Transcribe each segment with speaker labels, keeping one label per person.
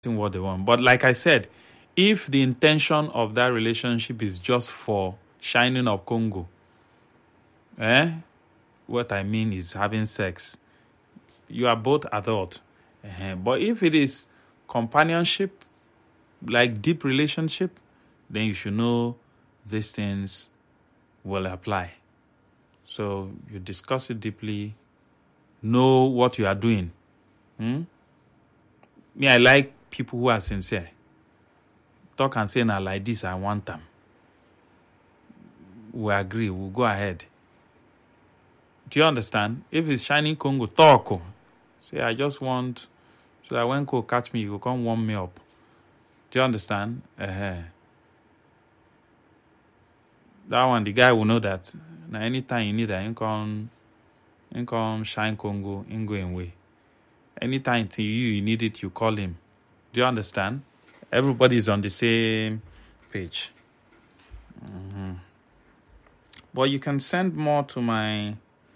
Speaker 1: what they want. But like I said, if the intention of that relationship is just for shining up Congo, what I mean is having sex, you are both adult. But if it is companionship, like deep relationship, then you should know these things will apply. So you discuss it deeply, know what you are doing. Me, I like people who are sincere. Talk and say, now like this, I want them. We agree, we'll go ahead. Do you understand? If it's shining Congo, talk. Say, I just want, so that when Congo catch me, you will come warm me up. Do you understand? That one, the guy will know that. Now, anytime you need that, you come shine Congo, in go away. Anytime you need it, you call him. Do you understand? Everybody is on the same page. But you can send more to my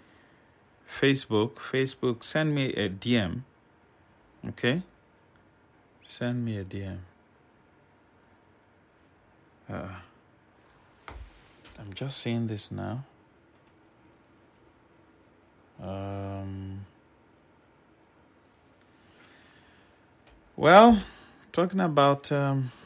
Speaker 1: Facebook, send me a DM. Okay? Send me a DM. I'm just seeing this now. Well, talking about